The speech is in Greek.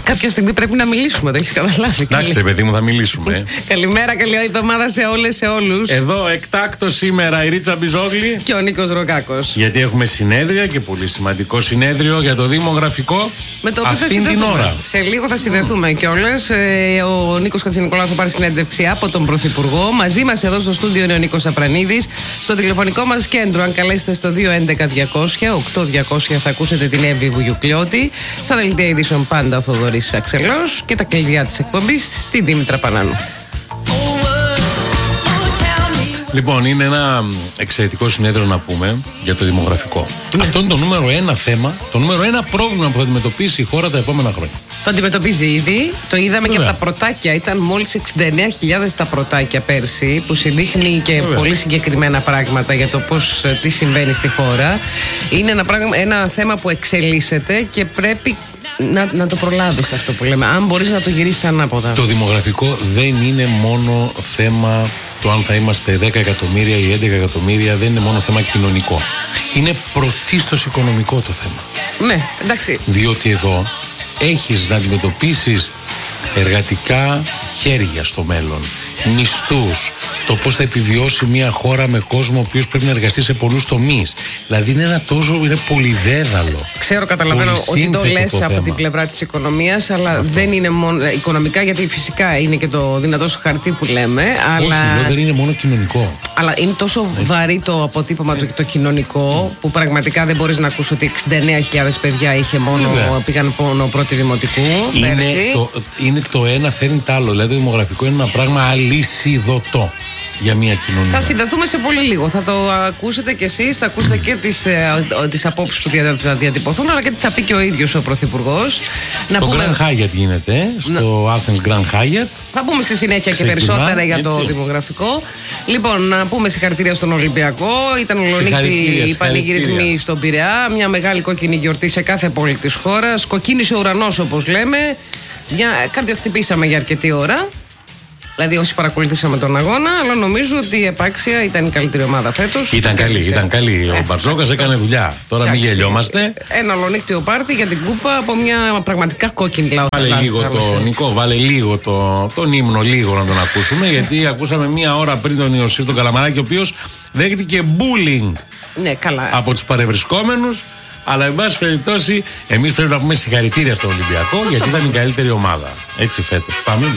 Κάποια στιγμή πρέπει να μιλήσουμε, το έχεις καταλάβει. Εντάξει, παιδί μου, θα μιλήσουμε. Καλημέρα, καλή εβδομάδα σε όλες, σε όλους. Εδώ εκτάκτο σήμερα η Ρίτσα Μπιζόγλη Και ο Νίκος Ροκάκος. Γιατί έχουμε συνέδρια και πολύ σημαντικό συνέδριο για το δημογραφικό. Με το οποίο αυτήν την ώρα. Σε λίγο θα συνδεθούμε κιόλας. Ο Νίκος Κατσινικολάου θα πάρει συνέντευξη από τον Πρωθυπουργό. Μαζί μας εδώ στο στούντιο είναι ο Νίκος Απρανίδης. Στο τηλεφωνικό μας κέντρο, αν καλέσετε στο 211-200-8200, θα ακούσετε την Εύη Βουγιουκλιώτη. Στα δελτία ειδήσεων πάντα ο Θοδωρής Αξελός. Και τα κλειδιά της εκπομπής στη Δήμητρα Πανάνου. Λοιπόν, είναι ένα εξαιρετικό συνέδριο να πούμε για το δημογραφικό. Αυτό είναι το νούμερο ένα θέμα, το νούμερο ένα πρόβλημα που θα αντιμετωπίσει η χώρα τα επόμενα χρόνια. Το αντιμετωπίζει ήδη. Το είδαμε και από τα πρωτάκια. Ήταν μόλις 69.000 τα πρωτάκια πέρσι, που συνδείχνει και πολύ συγκεκριμένα πράγματα για το πώς, τι συμβαίνει στη χώρα. Είναι ένα θέμα που εξελίσσεται και πρέπει να το προλάβεις αυτό που λέμε. Αν μπορείς να το γυρίσεις ανάποδα. Το δημογραφικό δεν είναι μόνο θέμα το αν θα είμαστε 10 εκατομμύρια ή 11 εκατομμύρια, δεν είναι μόνο θέμα κοινωνικό. Είναι πρωτίστως οικονομικό το θέμα. Ναι, εντάξει. Διότι εδώ έχεις να αντιμετωπίσεις εργατικά χέρια στο μέλλον, μισθούς, το πώς θα επιβιώσει μια χώρα με κόσμο ο οποίος πρέπει να εργαστεί σε πολλούς τομείς. Δηλαδή είναι είναι πολυδέδαλο. Ξέρω, καταλαβαίνω ότι το λες από την πλευρά της οικονομίας, αλλά δεν είναι μόνο οικονομικά, γιατί φυσικά είναι και το δυνατό σου χαρτί που λέμε. Όχι, δεν είναι μόνο κοινωνικό. Αλλά είναι τόσο βαρύ το αποτύπωμα το κοινωνικό, που πραγματικά δεν μπορείς να ακούσεις ότι 69.000 παιδιά πήγαν μόνο πρώτη δημοτικού. Είναι το ένα φέρνει το άλλο. Δηλαδή το δημογραφικό είναι ένα πράγμα αλυσιδωτό για μια κοινωνία. Θα συνδεθούμε σε πολύ λίγο. Θα το ακούσετε κι εσείς, θα ακούσετε και τις απόψεις που θα διατυπωθούν, αλλά και τι θα πει και ο ίδιος ο Πρωθυπουργός. Το Grand Hyatt γίνεται, στο Athens Grand Hyatt. Θα πούμε στη συνέχεια και περισσότερα για το δημογραφικό. Λοιπόν, να πούμε συγχαρητήρια στον Ολυμπιακό. Ήταν ολονύχτη οι πανηγυρισμοί στον Πειραιά. Μια μεγάλη κόκκινη γιορτή σε κάθε πόλη της χώρας. Κοκκίνησε ο ουρανός, όπως λέμε. Καρδιοχτυπήσαμε για αρκετή ώρα. Δηλαδή όσοι παρακολουθήσαμε τον αγώνα, αλλά νομίζω ότι επάξια ήταν η καλύτερη ομάδα φέτος. Ήταν καλή. Ο Μπαρτζόκας έκανε δουλειά. Τώρα μην γελιόμαστε. Ένα ολονύκτιο πάρτι για την κούπα από μια πραγματικά κόκκινη λαούχα. Βάλε λίγο τον ύμνο, λίγο να τον ακούσουμε, γιατί ακούσαμε μία ώρα πριν τον Ιωσήφ τον Καλαμαράκη, ο οποίος δέχτηκε bullying από τους παρευρισκόμενους. Αλλά εν πάση περιπτώσει, εμείς πρέπει να πούμε συγχαρητήρια στον Ολυμπιακό, γιατί ήταν η καλύτερη ομάδα. Έτσι φέτος. Πάμε.